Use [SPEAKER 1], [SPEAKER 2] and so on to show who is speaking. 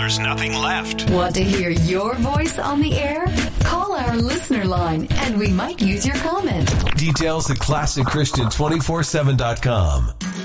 [SPEAKER 1] there's nothing left.
[SPEAKER 2] Want to hear your voice on the air? Call our listener line and we might use your comment.
[SPEAKER 3] Details at ClassicChristian247.com.